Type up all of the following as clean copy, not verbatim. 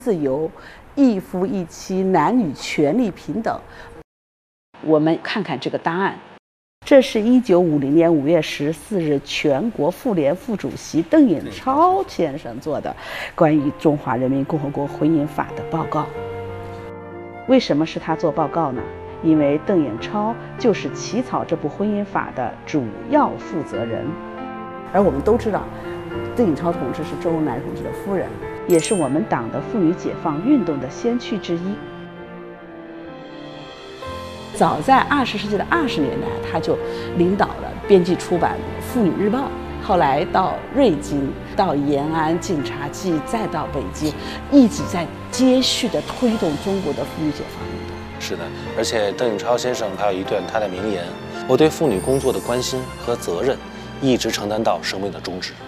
自由、一夫一妻、男女权利平等。我们看看这个答案，这是1950年5月14日全国妇联副主席邓颖超先生做的关于中华人民共和国婚姻法的报告。为什么是他做报告呢？因为邓颖超就是起草这部婚姻法的主要负责人。而我们都知道，邓颖超同志是周恩来同志的夫人，也是我们党的妇女解放运动的先驱之一。早在20世纪的20年代，他就领导了编辑出版《妇女日报》，后来到瑞金、到延安晋察冀，再到北京，一直在接续地推动中国的妇女解放运动。 是的，而且邓颖超先生还有一段他的名言：“我对妇女工作的关心和责任，一直承担到生命的终止。”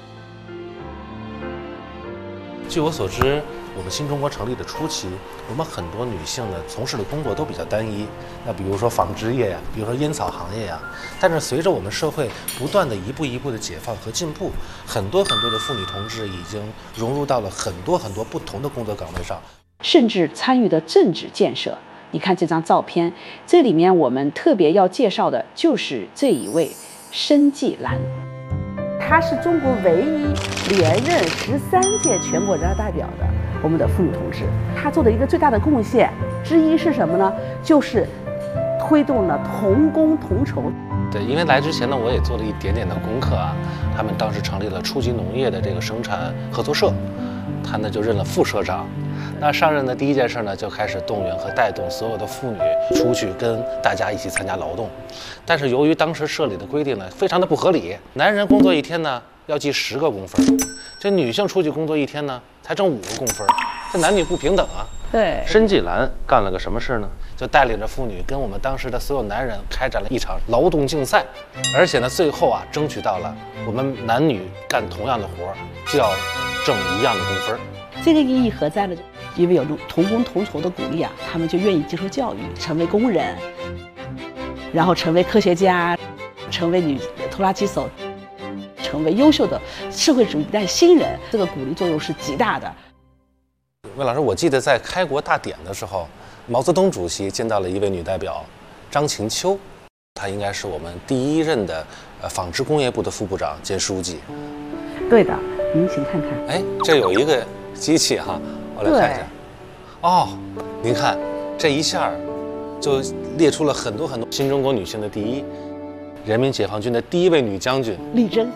据我所知，我们新中国成立的初期，我们很多女性呢从事的工作都比较单一，那比如说纺织业呀，比如说烟草行业呀。但是随着我们社会不断的一步一步的解放和进步，很多的妇女同志已经融入到了很多不同的工作岗位上， 甚至参与的政治建设。你看这张照片，这里面我们特别要介绍的就是这一位申纪兰。她是中国唯一连任13届全国人大代表的我们的妇女同志。她做的一个最大的贡献之一是什么呢？就是推动了同工同酬。 对，因为来之前呢，我也做了一点点的功课啊。他们当时成立了初级农业的这个生产合作社，他呢就任了副社长。那上任的第一件事呢，就开始动员和带动所有的妇女出去跟大家一起参加劳动。但是由于当时社里的规定呢，非常的不合理，男人工作一天呢要记10个工分，这女性出去工作一天呢才挣5个工分，这男女不平等啊。 对， 申纪兰干了个什么事呢？就带领着妇女跟我们当时的所有男人开展了一场劳动竞赛，而且呢，最后啊，争取到了我们男女干同样的活就要挣一样的工分。 这个意义何在呢？因为有同工同酬的鼓励啊，他们就愿意接受教育，成为工人，然后成为科学家，成为女拖拉机手，成为优秀的社会主义一代新人。这个鼓励作用是极大的。 魏老师，我记得在开国大典的时候，毛泽东主席见到了一位女代表张琴秋，她应该是我们第1任的纺织工业部的副部长兼书记。 对的，您请看看。 哎，这有一个机器哈，我来看一下。哦，您看这一下就列出了很多新中国女性的第一，人民解放军的第1位女将军丽珍，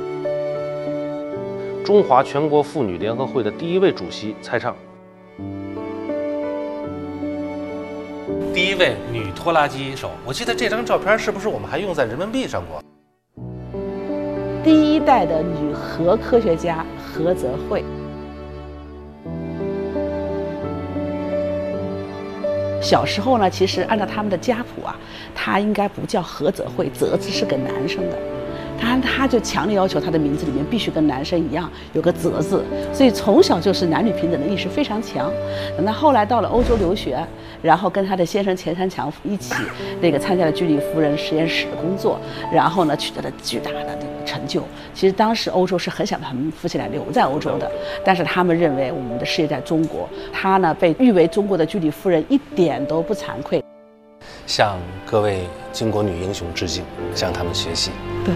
中华全国妇女联合会的第1位主席蔡畅，第1位女拖拉机手。我记得这张照片是不是我们还用在人民币上过？ 第1代的女核科学家何泽慧。小时候呢，其实按照他们的家谱啊，她应该不叫何泽慧，泽字是个男生的。他就强烈要求他的名字里面必须跟男生一样有个泽字，所以从小就是男女平等的意识非常强。等他后来到了欧洲留学，然后跟他的先生钱三强一起参加了居里夫人实验室的工作，然后呢取得了巨大的成就。其实当时欧洲是很想把他们夫妻俩留在欧洲的，但是他们认为我们的事业在中国，他呢被誉为中国的居里夫人一点都不惭愧。 向各位巾帼女英雄致敬，向他们学习。 对。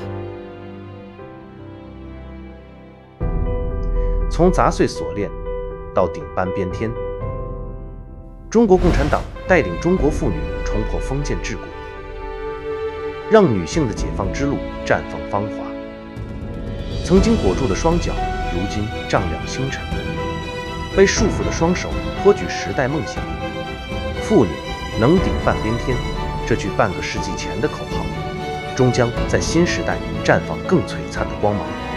从砸碎锁链到顶班编天，中国共产党带领中国妇女冲破封建桎梏，让女性的解放之路绽放芳华。曾经裹住的双脚，如今丈量星辰；被束缚的双手，托举时代梦想。妇女能顶半边天，这句半个世纪前的口号，终将在新时代绽放更璀璨的光芒。